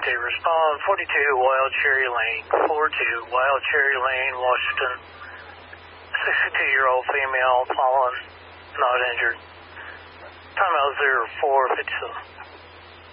respond 42 Wild Cherry Lane, 42 Wild Cherry Lane, Washington. 62-year-old female fallen, not injured. Timeout 0457.